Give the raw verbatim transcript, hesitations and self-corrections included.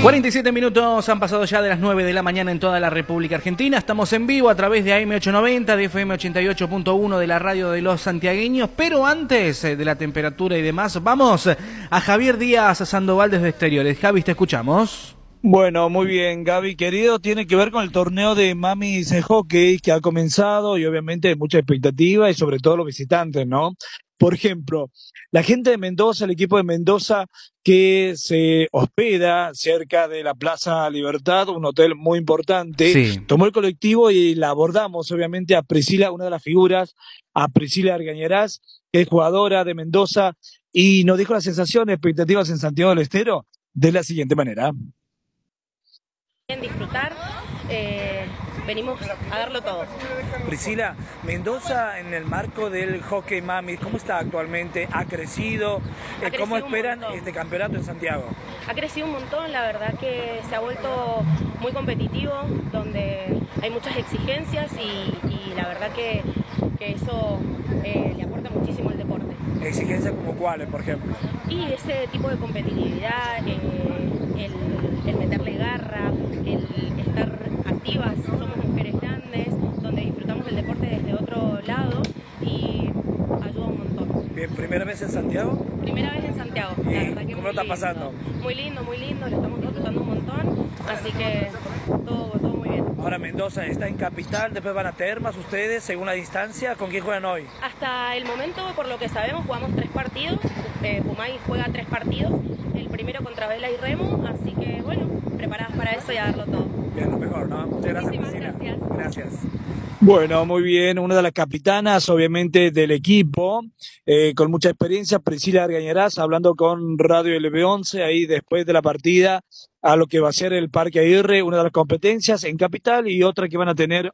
cuarenta y siete minutos han pasado ya de las nueve de la mañana en toda la República Argentina. Estamos en vivo a través de A M ochocientos noventa, de F M ochenta y ocho punto uno de la radio de los santiagueños. Pero antes de la temperatura y demás, vamos a Javier Díaz Sandoval desde Exteriores. Javi, te escuchamos. Bueno, muy bien, Gaby, querido, tiene que ver con el torneo de Mamis de Hockey que ha comenzado y obviamente hay mucha expectativa y sobre todo los visitantes, ¿no? Por ejemplo, la gente de Mendoza, el equipo de Mendoza que se hospeda cerca de la Plaza Libertad, un hotel muy importante, Sí. tomó el colectivo y la abordamos obviamente a Priscila, una de las figuras, a Priscila Argañarás, que es jugadora de Mendoza, y nos dijo las sensaciones, expectativas en Santiago del Estero de la siguiente manera. Disfrutar, eh, venimos a darlo todo. Priscila, Mendoza en el marco del Hockey Mami, ¿cómo está actualmente? ¿Ha crecido? Ha crecido ¿Cómo esperan un montón. este campeonato en Santiago? Ha crecido un montón, la verdad que se ha vuelto muy competitivo, donde hay muchas exigencias y, y la verdad que, que eso eh, le aporta muchísimo al deporte. ¿Exigencias como cuáles, por ejemplo? Y ese tipo de competitividad, eh, el, el meterle garra, el estar activas, somos mujeres grandes, donde disfrutamos el deporte desde otro lado y ayuda un montón. Bien, ¿primera vez en Santiago? Primera vez en Santiago, ¿Y la verdad que cómo muy está lindo. pasando? Muy lindo, muy lindo, lo estamos disfrutando un montón, así que todo, todo muy bien. Ahora Mendoza está en Capital, después van a Termas ustedes, según la distancia, ¿con quién juegan hoy? Hasta el momento, por lo que sabemos, jugamos tres partidos, eh, Pumay juega tres partidos, el primero contra Vela y Remo, así que bueno, preparadas para eso y a darlo todo. Bien, lo mejor, ¿no? Muchas gracias, Muchísimas Priscila. gracias. Gracias. Bueno, muy bien, una de las capitanas, obviamente, del equipo, eh, con mucha experiencia, Priscila Argañarás, hablando con Radio L B once, ahí después de la partida, a lo que va a ser el Parque Aguirre, una de las competencias en Capital y otra que van a tener